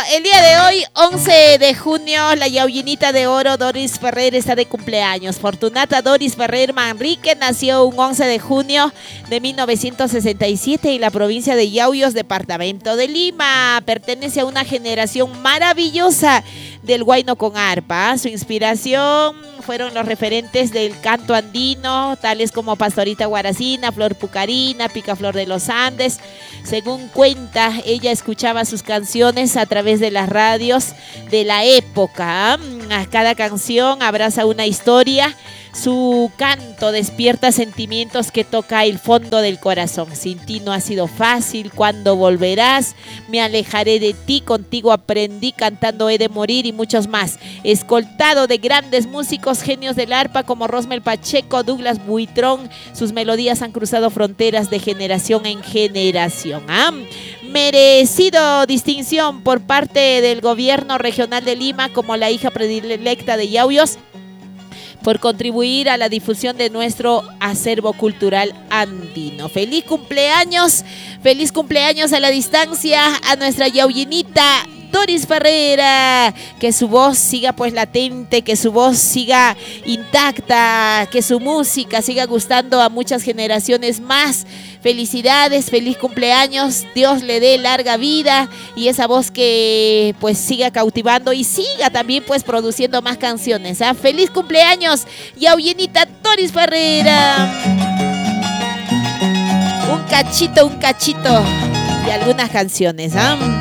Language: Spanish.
el día de hoy, 11 de junio, la yauyinita de oro Doris Ferrer está de cumpleaños. Fortunata Doris Ferrer Manrique nació un 11 de junio de 1967 en la provincia de Yauyos, departamento de Lima. Pertenece a una generación maravillosa del huayno con arpa. Su inspiración fueron los referentes del canto andino, tales como Pastorita Guaracina, Flor Pucarina, Picaflor de los Andes. Según cuenta, ella escuchaba sus canciones a través de las radios de la época. Cada canción abraza una historia. Su canto despierta sentimientos que toca el fondo del corazón. Sin ti no ha sido fácil, ¿cuándo volverás? Me alejaré de ti, contigo aprendí, cantando he de morir y muchos más. Escoltado de grandes músicos, genios del arpa como Rosmel Pacheco, Douglas Buitrón, sus melodías han cruzado fronteras de generación en generación. Merecido distinción por parte del gobierno regional de Lima como la hija predilecta de Yauyos, por contribuir a la difusión de nuestro acervo cultural andino. Feliz cumpleaños a la distancia a nuestra yauyinita Doris Ferreira, que su voz siga pues latente, que su voz siga intacta, que su música siga gustando a muchas generaciones más. Felicidades, feliz cumpleaños, Dios le dé larga vida y esa voz que pues siga cautivando y siga también pues produciendo más canciones. Feliz cumpleaños, yauyinita Doris Ferreira. Un cachito de algunas canciones.